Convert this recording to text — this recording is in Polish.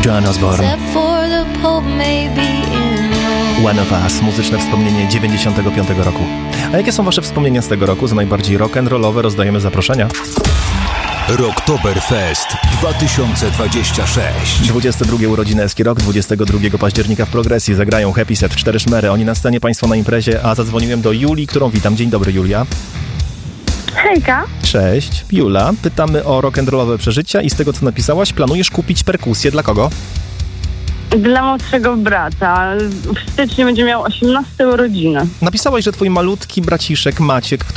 Joan Osborne. One of Us, muzyczne wspomnienie 95 roku. A jakie są wasze wspomnienia z tego roku? Za najbardziej rock'n'rollowe rozdajemy zaproszenia. Rocktoberfest 2026. 22 urodzinecki rok, 22 października w Progresji zagrają Happy Set, 4 szmery. Oni na scenie, państwo na imprezie, a zadzwoniłem do Julii, którą witam. Dzień dobry, Julia. Hejka. Cześć, Jula. Pytamy o rock'n'rollowe przeżycia i z tego, co napisałaś, planujesz kupić perkusję. Dla kogo? Dla młodszego brata. W styczniu będzie miał 18 urodziny. Napisałaś, że twój malutki braciszek Maciek,